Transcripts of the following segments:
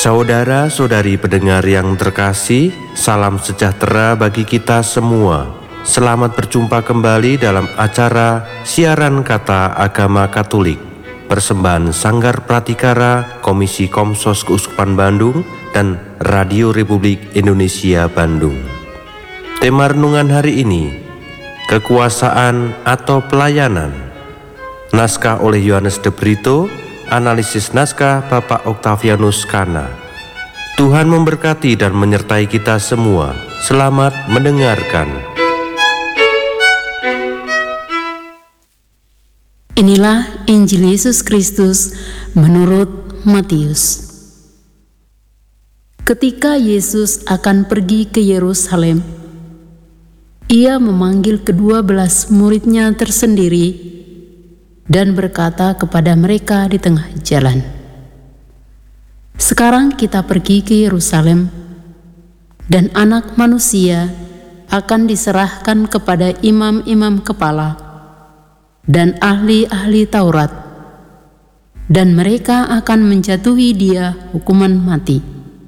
Saudara-saudari pendengar yang terkasih, salam sejahtera bagi kita semua. Selamat berjumpa kembali dalam acara Siaran Kata Agama Katolik, persembahan Sanggar Pratikara, Komisi Komsos Keuskupan Bandung, dan Radio Republik Indonesia Bandung. Tema renungan hari ini, kekuasaan atau pelayanan. Naskah oleh Yohanes de Brito, analisis naskah Bapak Octavianus Kana. Tuhan memberkati dan menyertai kita semua. Selamat mendengarkan. Inilah Injil Yesus Kristus menurut Matius. Ketika Yesus akan pergi ke Yerusalem, Ia memanggil ke-12 muridnya tersendiri dan berkata kepada mereka di tengah jalan, "Sekarang kita pergi ke Yerusalem, dan Anak Manusia akan diserahkan kepada imam-imam kepala dan ahli-ahli Taurat, dan mereka akan menjatuhi Dia hukuman mati.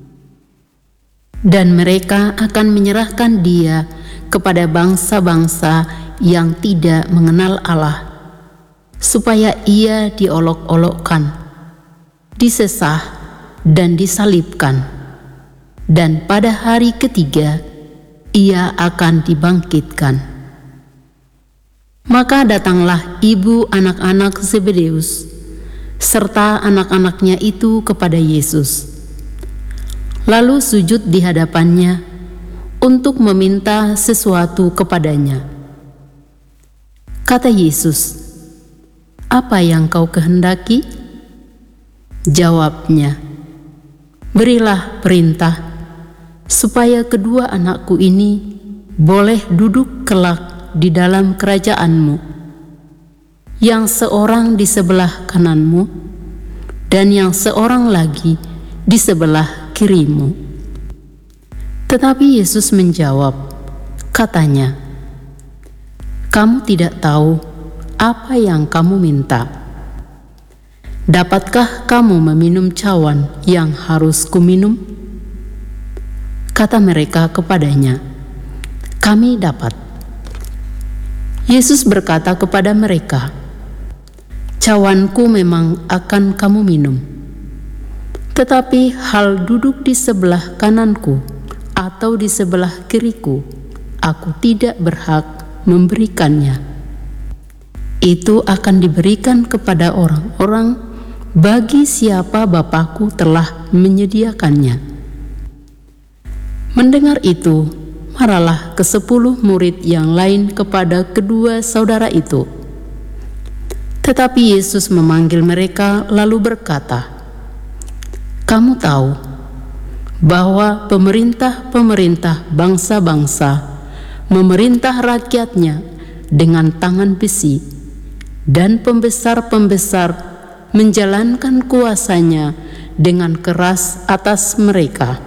Dan mereka akan menyerahkan Dia kepada bangsa-bangsa yang tidak mengenal Allah, supaya Ia diolok-olokkan, disesah, dan disalibkan, dan pada hari ketiga Ia akan dibangkitkan." Maka datanglah ibu anak-anak Zebedeus serta anak-anaknya itu kepada Yesus, lalu sujud di hadapannya untuk meminta sesuatu kepadanya. Kata Yesus, "Apa yang kau kehendaki?" Jawabnya, "Berilah perintah supaya kedua anakku ini boleh duduk kelak di dalam kerajaan-Mu, yang seorang di sebelah kanan-Mu dan yang seorang lagi di sebelah kiri-Mu." Tetapi Yesus menjawab, katanya, "Kamu tidak tahu apa yang kamu minta. Dapatkah kamu meminum cawan yang harus kuminum?" Kata mereka kepadanya, "Kami dapat." Yesus berkata kepada mereka, "Cawanku memang akan kamu minum, tetapi hal duduk di sebelah kananku atau di sebelah kiriku, aku tidak berhak memberikannya. Itu akan diberikan kepada orang-orang bagi siapa Bapakku telah menyediakannya." Mendengar itu, marahlah ke-10 murid yang lain kepada kedua saudara itu. Tetapi Yesus memanggil mereka lalu berkata, "Kamu tahu bahwa pemerintah-pemerintah bangsa-bangsa memerintah rakyatnya dengan tangan besi, dan pembesar-pembesar menjalankan kuasanya dengan keras atas mereka.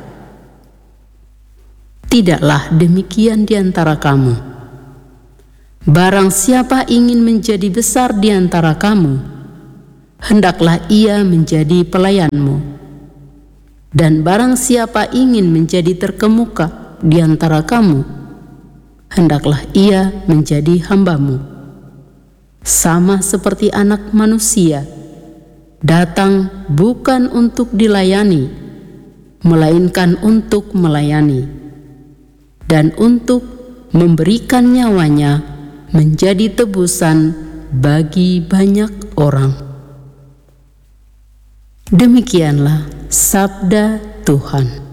Tidaklah demikian di antara kamu. Barang siapa ingin menjadi besar di antara kamu, hendaklah ia menjadi pelayanmu. Dan barang siapa ingin menjadi terkemuka di antara kamu, hendaklah ia menjadi hambamu. Sama seperti Anak Manusia datang bukan untuk dilayani, melainkan untuk melayani, dan untuk memberikan nyawanya menjadi tebusan bagi banyak orang." Demikianlah sabda Tuhan.